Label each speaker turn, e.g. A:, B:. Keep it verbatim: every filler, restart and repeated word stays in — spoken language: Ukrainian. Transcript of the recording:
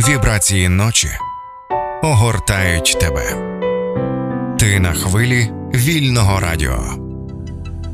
A: Вібрації ночі огортають тебе. Ти на хвилі вільного радіо.